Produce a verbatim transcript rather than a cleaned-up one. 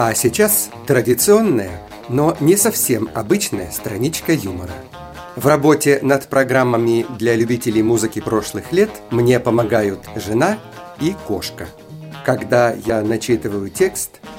А сейчас традиционная, но не совсем обычная страничка юмора. В работе над программами для любителей музыки прошлых лет мне помогают жена и кошка. Когда я начитываю текст,